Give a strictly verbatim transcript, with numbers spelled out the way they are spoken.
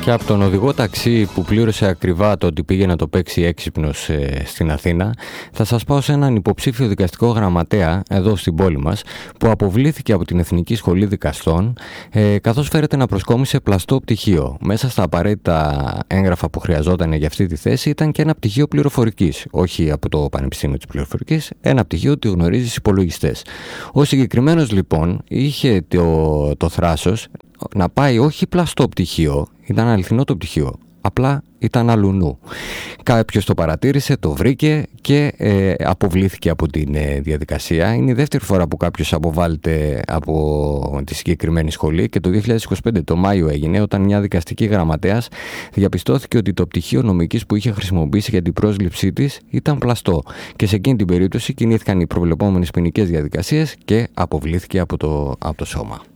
Και από τον οδηγό ταξί που πλήρωσε ακριβά το ότι πήγε να το παίξει έξυπνος ε, στην Αθήνα, θα σας πάω σε έναν υποψήφιο δικαστικό γραμματέα εδώ στην πόλη μας, που αποβλήθηκε από την Εθνική Σχολή Δικαστών, ε, καθώς φέρεται να προσκόμισε πλαστό πτυχίο. Μέσα στα απαραίτητα έγγραφα που χρειαζόταν για αυτή τη θέση ήταν και ένα πτυχίο πληροφορικής, όχι από το Πανεπιστήμιο της Πληροφορικής, ένα πτυχίο ότι γνωρίζει στους υπολογιστές. Ο συγκεκριμένος λοιπόν είχε το, το θράσος να πάει όχι πλαστό πτυχίο, ήταν αληθινό το πτυχίο, απλά ήταν αλουνού. Κάποιος το παρατήρησε, το βρήκε και ε, αποβλήθηκε από την ε, διαδικασία. Είναι η δεύτερη φορά που κάποιος αποβάλλεται από τη συγκεκριμένη σχολή και το δύο χιλιάδες είκοσι πέντε το Μάιο έγινε, όταν μια δικαστική γραμματέας διαπιστώθηκε ότι το πτυχίο νομικής που είχε χρησιμοποιήσει για την πρόσληψή της ήταν πλαστό, και σε εκείνη την περίπτωση κινήθηκαν οι προβλεπόμενες ποινικές διαδικασίες και αποβλήθηκε από το, από το σώμα.